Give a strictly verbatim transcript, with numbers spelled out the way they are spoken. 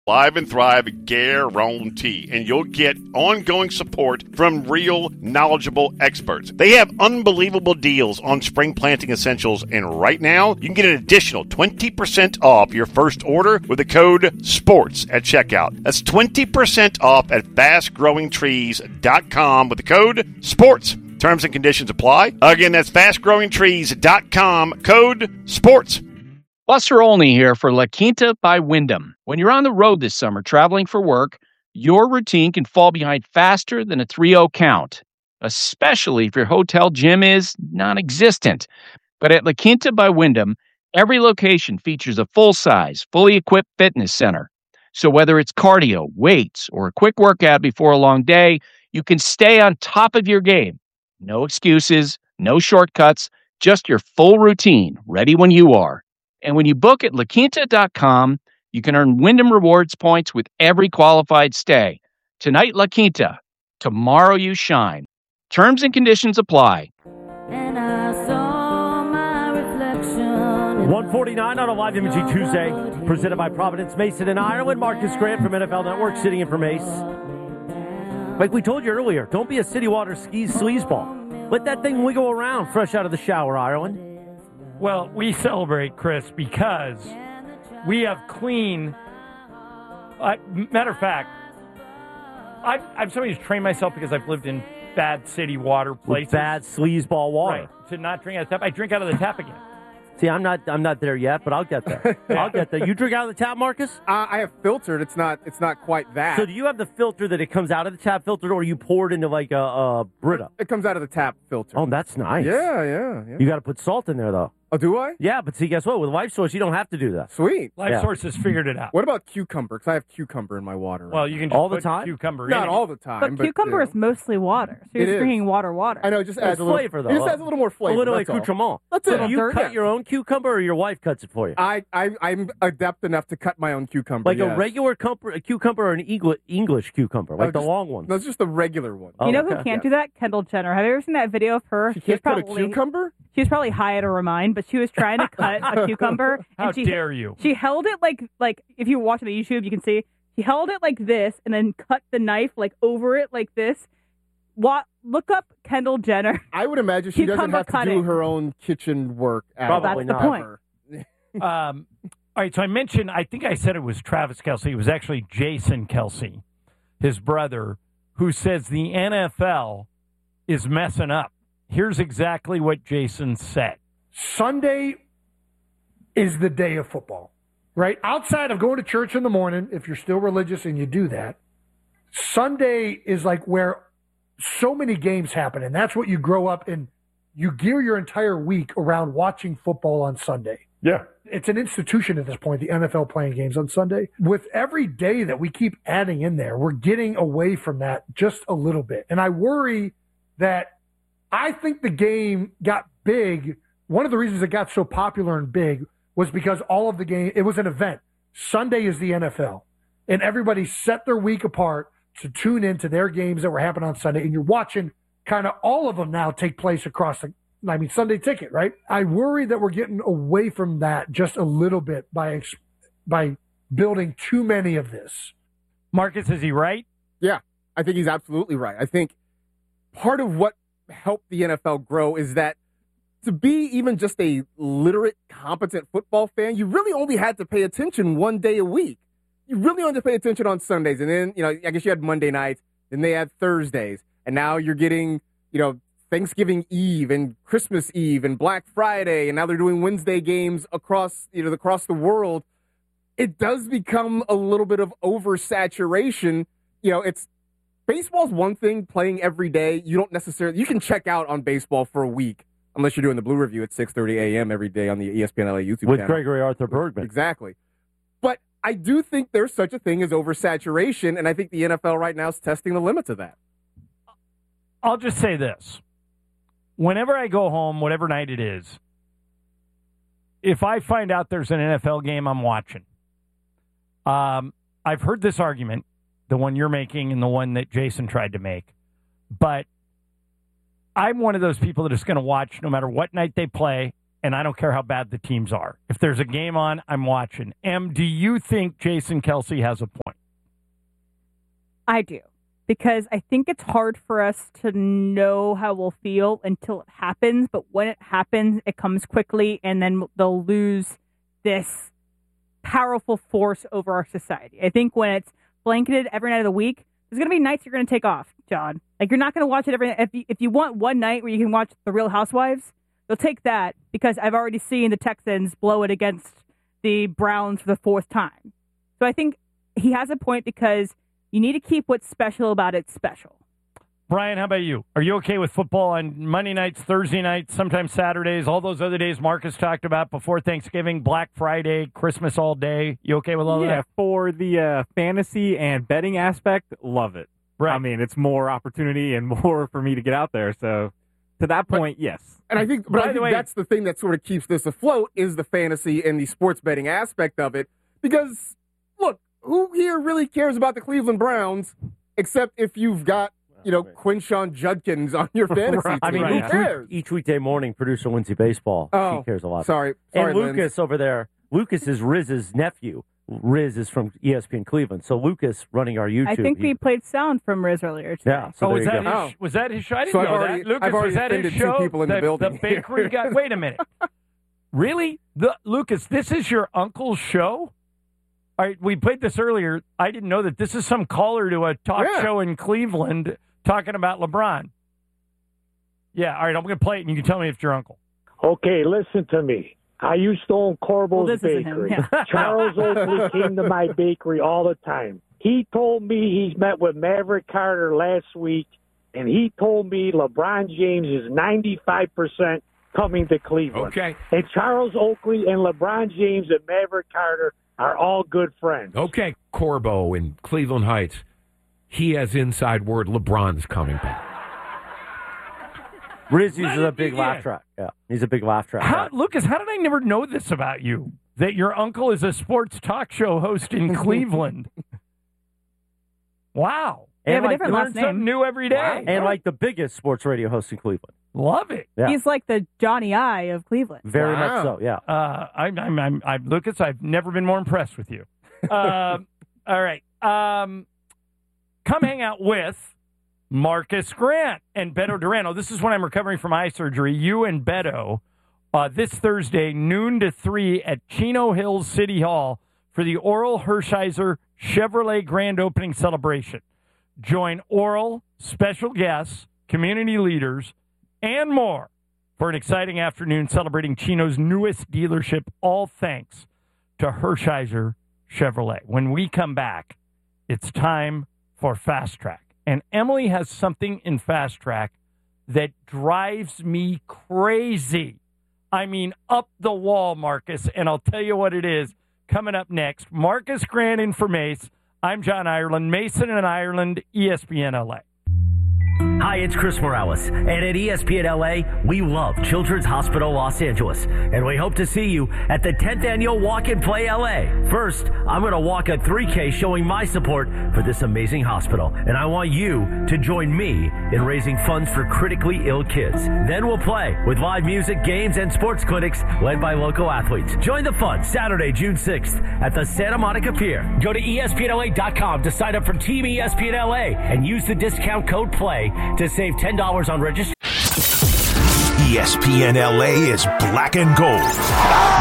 Live and Thrive guarantee, and you'll get ongoing support from real, knowledgeable experts. They have unbelievable deals on spring planting essentials, and right now, you can get an additional twenty percent off your first order with the code SPORTS at checkout. That's twenty percent off at fast growing trees dot com with the code SPORTS. Terms and conditions apply. Again, that's fast growing trees dot com, code SPORTS. Buster Olney here for La Quinta by Wyndham. When you're on the road this summer traveling for work, your routine can fall behind faster than a three oh count, especially if your hotel gym is non-existent. But at La Quinta by Wyndham, every location features a full-size, fully equipped fitness center. So whether it's cardio, weights, or a quick workout before a long day, you can stay on top of your game. No excuses, no shortcuts, just your full routine, ready when you are. And when you book at la quinta dot com, you can earn Wyndham Rewards points with every qualified stay. Tonight, La Quinta. Tomorrow, you shine. Terms and conditions apply. And I saw my reflection. one forty-nine on a Live Imaging Tuesday, presented by Providence Mason in Ireland. Marcus Grant from N F L Network, sitting in for Mace. Like we told you earlier, don't be a City Water skis sleazeball. Let that thing wiggle around fresh out of the shower, Ireland. Well, we celebrate, Chris, because we have clean. Uh, matter of fact, I've, I'm somebody who's trained myself because I've lived in bad city water places. With bad sleazeball water. Right, to not drink out of the tap. I drink out of the tap again. See, I'm not I'm not there yet, but I'll get there. I'll get there. You drink out of the tap, Marcus? Uh, I have filtered. It's not It's not quite that. So do you have the filter that it comes out of the tap filter, or you pour it into like a, a Brita? It comes out of the tap filter. Oh, that's nice. Yeah, yeah, yeah. You got to put salt in there, though. Oh, do I? Yeah, but see, guess what? With Life Source, you don't have to do that. Sweet. Life Yeah. Source has figured it out. What about cucumber? Because I have cucumber in my water. Right Well, you can just All the put time? cucumber Not in all it. the time. But But, cucumber you know. is mostly water. So It you're is. drinking water, water. I know, it just There's adds a little flavor, though. It just adds a little more flavor. A little that's all. accoutrement. That's So it. do you dirt. cut your own cucumber, or your wife cuts it for you? I, I, I'm adept enough to cut my own cucumber. Like yes. a regular cumber, a cucumber or an English, English cucumber, like No, the just- long ones. No, it's just the regular one. Oh, You know okay. who can't do that? Kendall Jenner. Have you ever seen that video of her? She She was can't cut a probably cucumber? she was probably high at a remind, but she was trying to cut a cucumber. How and she, dare you? She held it like like if you watch it on YouTube, you can see she held it like this and then cut the knife like over it like this. What? Look up Kendall Jenner. I would imagine she doesn't Cucumber have to cutting. do her own kitchen work. At Probably all. That's the not. point. Ever. Um, all right, so I mentioned, I think I said it was Travis Kelce. It was actually Jason Kelce, his brother, who says the N F L is messing up. Here's exactly what Jason said. Sunday is the day of football, right? Outside of going to church in the morning, if you're still religious and you do that, Sunday is like where so many games happen, and that's what you grow up in. You gear your entire week around watching football on Sunday. Yeah. It's an institution at this point, the N F L playing games on Sunday. With every day that we keep adding in there, we're getting away from that just a little bit. And I worry that I think the game got big. One of the reasons it got so popular and big was because all of the game, it was an event. Sunday is the N F L. And everybody set their week apart to tune into their games that were happening on Sunday. And you're watching kind of all of them now take place across the, I mean, Sunday Ticket, right? I worry that we're getting away from that just a little bit by ex- by building too many of this. Marcus, is he right? Yeah, I think he's absolutely right. I think part of what helped the N F L grow is that to be even just a literate, competent football fan, you really only had to pay attention one day a week. You really only had to pay attention on Sundays. And then, you know, I guess you had Monday nights, then they had Thursdays. And now you're getting, you know, Thanksgiving Eve and Christmas Eve and Black Friday, and now they're doing Wednesday games across, you know, across the world. It does become a little bit of oversaturation. You know, it's baseball's one thing, playing every day. You don't necessarily, you can check out on baseball for a week, unless you're doing the Blue Review at six thirty a.m. every day on the E S P N L A YouTube With channel. Gregory Arthur Bergman. Exactly. But I do think there's such a thing as oversaturation, and I think the N F L right now is testing the limits of that. I'll just say this. Whenever I go home, whatever night it is, if I find out there's an N F L game, I'm watching. Um, I've heard this argument, the one you're making and the one that Jason tried to make, but I'm one of those people that is going to watch no matter what night they play. and I don't care how bad the teams are. If there's a game on, I'm watching. Em, do you think Jason Kelce has a point? I do. Because I think it's hard for us to know how we'll feel until it happens. But when it happens, it comes quickly, and then they'll lose this powerful force over our society. I think when it's blanketed every night of the week, there's going to be nights you're going to take off, John. Like, you're not going to watch it every night. If you, if you want one night where you can watch The Real Housewives, you'll take that because I've already seen the Texans blow it against the Browns for the fourth time. So I think he has a point because you need to keep what's special about it special. Brian, how about you? Are you okay with football on Monday nights, Thursday nights, sometimes Saturdays, all those other days Marcus talked about before Thanksgiving, Black Friday, Christmas all day? You okay with all yeah, of that? For the uh, fantasy and betting aspect, love it. Right. I mean, it's more opportunity and more for me to get out there. So to that point, but, yes. And I think, but By I the think way, that's the thing that sort of keeps this afloat is the fantasy and the sports betting aspect of it. Because, look, who here really cares about the Cleveland Browns except if you've got, you know, Quinshon Judkins on your fantasy team? I mean, who each, cares? week, each weekday morning, producer Lindsay Baseball, Oh, she cares a lot. Sorry. sorry and Lucas Linz. over there, Lucas is Riz's nephew. Riz is from E S P N Cleveland. So Lucas running our YouTube. I think he- we played sound from Riz earlier today. Yeah. So oh, there was you that, go. his, was that his show? I didn't So I've know already- that. Lucas, I've already was that his offended two show? people in the building The bakery guy. Wait a minute. Really? The, Lucas, this is your uncle's show? All right, we played this earlier. I didn't know that this is some caller to a talk Yeah. show in Cleveland talking about LeBron. Yeah, all right, I'm going to play it, and you can tell me if it's your uncle. Okay, listen to me. I used to own Well, Corbo's this isn't him, Bakery. yeah. Charles Oakley came to my bakery all the time. He told me he's met with Maverick Carter last week, and he told me LeBron James is ninety-five percent coming to Cleveland. Okay. And Charles Oakley and LeBron James and Maverick Carter are all good friends. Okay, Corbo in Cleveland Heights. He has inside word LeBron's coming back. Riz uses Let a it big begin. laugh track. Yeah, he's a big laugh track. How, Lucas, how did I never know this about you? That your uncle is a sports talk show host in Cleveland. Wow. They have a like, different You last learn something name. new every day. and like the biggest sports radio host in Cleveland. Love it. Yeah. He's like the Johnny I of Cleveland. Very Wow. much so, yeah. Uh, I'm, I'm, I'm, I'm, Lucas, I've never been more impressed with you. Um, all right. Um, come hang out with Marcus Grant and Beto Durano. This is when I'm recovering from eye surgery. You and Beto uh, this Thursday, noon to three at Chino Hills City Hall for the Oral Hershiser Chevrolet Grand Opening Celebration. Join Oral, special guests, community leaders, and more for an exciting afternoon celebrating Chino's newest dealership, all thanks to Hershiser Chevrolet. When we come back, it's time for Fast Track. And Emily has something in Fast Track that drives me crazy. I mean, up the wall, Marcus. And I'll tell you what it is coming up next. Marcus Grant in for Mace. I'm John Ireland. Mason in Ireland, E S P N L A. Hi, it's Chris Morales, and at E S P N L A, we love Children's Hospital Los Angeles, and we hope to see you at the tenth Annual Walk and Play L A. First, I'm going to walk a three K showing my support for this amazing hospital, and I want you to join me in raising funds for critically ill kids. Then we'll play with live music, games, and sports clinics led by local athletes. Join the fun Saturday, June sixth at the Santa Monica Pier. Go to E S P N L A dot com to sign up for Team E S P N L A and use the discount code PLAY to save ten dollars on registration. E S P N L A is black and gold.